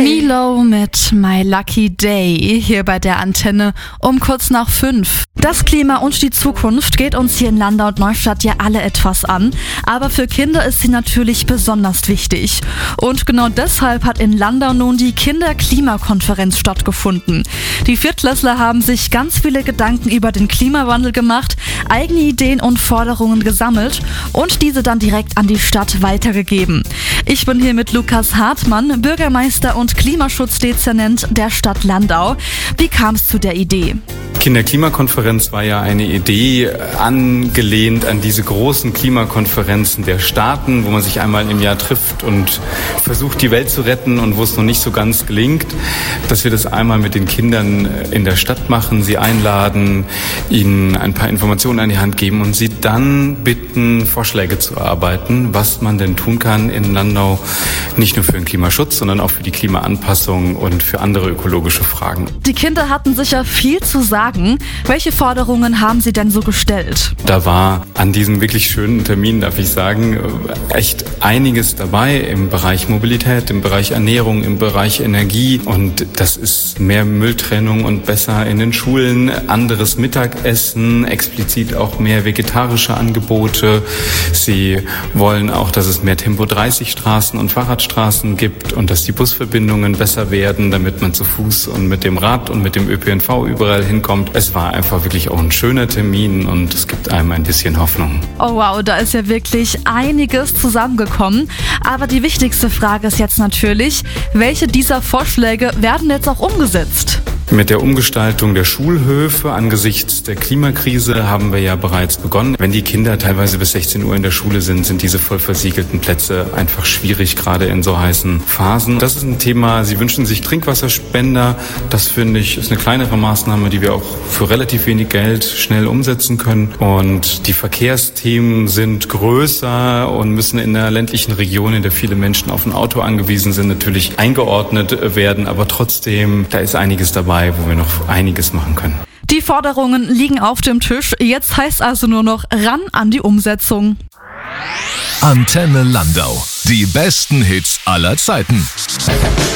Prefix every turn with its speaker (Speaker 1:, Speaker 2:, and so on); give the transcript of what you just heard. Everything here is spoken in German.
Speaker 1: Milo mit My Lucky Day hier bei der Antenne um kurz nach 5. Das Klima und die Zukunft geht uns hier in Landau und Neustadt ja alle etwas an, aber für Kinder ist sie natürlich besonders wichtig. Und genau deshalb hat in Landau nun die Kinderklimakonferenz stattgefunden. Die Viertklässler haben sich ganz viele Gedanken über den Klimawandel gemacht, eigene Ideen und Forderungen gesammelt und diese dann direkt an die Stadt weitergegeben. Ich bin hier mit Lukas Hartmann, Bürgermeister und Klimaschutzdezernent der Stadt Landau. Wie kam es zu der Idee?
Speaker 2: Kinderklimakonferenz war ja eine Idee angelehnt an diese großen Klimakonferenzen der Staaten, wo man sich einmal im Jahr trifft und versucht, die Welt zu retten und wo es noch nicht so ganz gelingt, dass wir das einmal mit den Kindern in der Stadt machen, sie einladen, ihnen ein paar Informationen an die Hand geben und sie dann bitten, Vorschläge zu erarbeiten, was man denn tun kann in Landau, nicht nur für den Klimaschutz, sondern auch für die Klimaanpassung und für andere ökologische Fragen.
Speaker 1: Die Kinder hatten sicher viel zu sagen. Welche Forderungen haben Sie denn so gestellt?
Speaker 2: Da war an diesem wirklich schönen Termin, darf ich sagen, echt einiges dabei im Bereich Mobilität, im Bereich Ernährung, im Bereich Energie. Und das ist mehr Mülltrennung und besser in den Schulen, anderes Mittagessen, explizit auch mehr vegetarische Angebote. Sie wollen auch, dass es mehr Tempo-30-Straßen und Fahrradstraßen gibt und dass die Busverbindungen besser werden, damit man zu Fuß und mit dem Rad und mit dem ÖPNV überall hinkommt. Es war einfach wirklich auch ein schöner Termin und es gibt einem ein bisschen Hoffnung.
Speaker 1: Oh wow, da ist ja wirklich einiges zusammengekommen. Aber die wichtigste Frage ist jetzt natürlich, welche dieser Vorschläge werden jetzt auch umgesetzt?
Speaker 2: Mit der Umgestaltung der Schulhöfe angesichts der Klimakrise haben wir ja bereits begonnen. Wenn die Kinder teilweise bis 16 Uhr in der Schule sind, sind diese voll versiegelten Plätze einfach schwierig, gerade in so heißen Phasen. Das ist ein Thema, sie wünschen sich Trinkwasserspender. Das finde ich ist eine kleinere Maßnahme, die wir auch für relativ wenig Geld schnell umsetzen können. Und die Verkehrsthemen sind größer und müssen in der ländlichen Region, in der viele Menschen auf ein Auto angewiesen sind, natürlich eingeordnet werden. Aber trotzdem, da ist einiges dabei, wo wir noch einiges machen können.
Speaker 1: Die Forderungen liegen auf dem Tisch. Jetzt heißt also nur noch ran an die Umsetzung.
Speaker 3: Antenne Landau. Die besten Hits aller Zeiten.